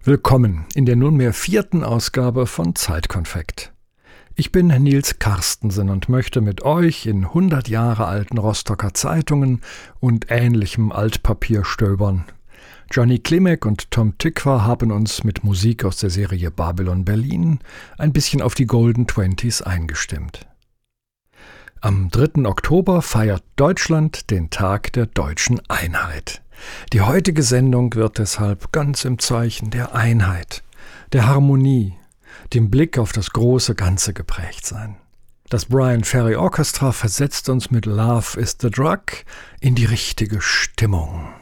Willkommen in der nunmehr 4. Ausgabe von Zeitkonfekt. Ich bin Nils Carstensen und möchte mit euch in 100 Jahre alten Rostocker Zeitungen und ähnlichem Altpapier stöbern. Johnny Klimek und Tom Tykwer haben uns mit Musik aus der Serie Babylon Berlin ein bisschen auf die Golden Twenties eingestimmt. Am 3. Oktober feiert Deutschland den Tag der deutschen Einheit. Die heutige Sendung wird deshalb ganz im Zeichen der Einheit, der Harmonie, dem Blick auf das große Ganze geprägt sein. Das Bryan Ferry Orchestra versetzt uns mit Love is the Drug in die richtige Stimmung.